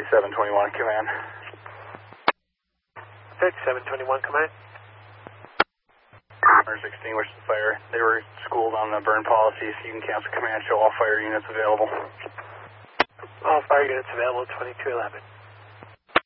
5721 command. 5721 command. Burners extinguished the fire. They were schooled on the burn policy, so you can cancel command, show all fire units available. All fire units available, 2211.